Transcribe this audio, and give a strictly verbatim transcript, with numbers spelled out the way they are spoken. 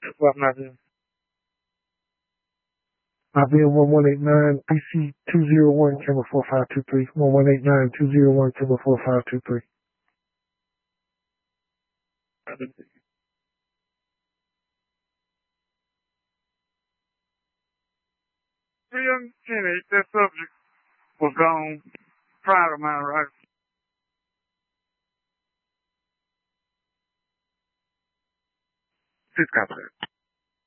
What Nadia? Nadia one one eight nine, P C two zero one, camera four five two three. One one eight nine two zero one, camera four five two three. three ten eight, that subject was gone prior to my arrival. Please copy that.